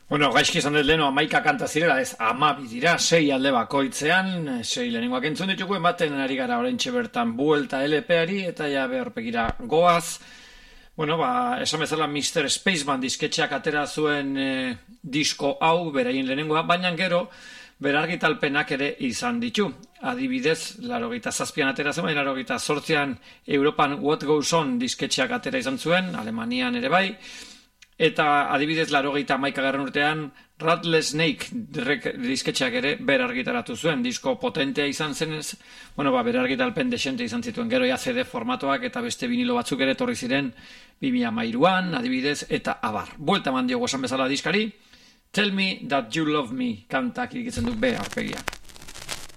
Bueno, gaizki esan dut leheno 11 kanta zirela, ez 12 dira, 6 alde bakoitzean, 6 lehenengoak entzun ditugu, ematen ari gara oraintxe bertan buelta LP-ari, eta ja behorpegira goaz. Bueno, esan bezala Mr. Spaceman disketxeak atera zuen disko hau, beraien lehenengoa, baina gero, berargitalpenak ere izan ditu. Adibidez, 87an atera zuen, 88an Europan What Goes On disketxeak atera izan zuen, Alemanian ere bai, eta adibidez 91. urtean Rattlesnake Snake disketxeak ere berargitaratu zuen, disko potentea izan zenez, berargitalpen desente izan zituen, gero CD formatoak eta beste vinilo batzuk ere etorri ziren 2013an, adibidez, eta abar. Buelta eman diogu esan bezala diskari, Tell Me That You Love Me kantak irikitzen du be aurpegia.